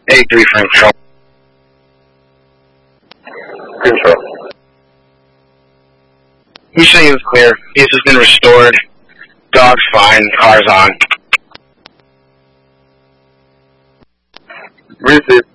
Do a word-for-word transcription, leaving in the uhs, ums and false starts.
eight three for control. Control. Houston is clear. Peace has been restored. Dog's fine. Car's on. Receive.